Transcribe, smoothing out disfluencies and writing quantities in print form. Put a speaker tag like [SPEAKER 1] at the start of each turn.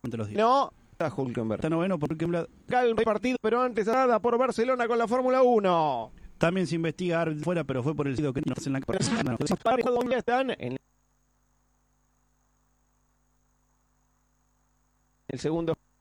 [SPEAKER 1] te los digo.
[SPEAKER 2] No, a Hülkenberg.
[SPEAKER 1] Está noveno por Hülkenberg.
[SPEAKER 2] El partido, pero antes nada por Barcelona con la Fórmula 1.
[SPEAKER 1] También se investiga árbitro fuera, pero fue por el sido que no en la
[SPEAKER 2] ¿Dónde están? En el segundo